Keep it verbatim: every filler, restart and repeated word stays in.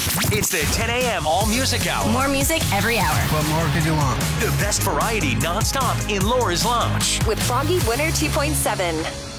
It's the ten a.m. All Music Hour. More music every hour. What more could you want? The best variety nonstop in Laura's Lounge. With Froggy Winter two point seven.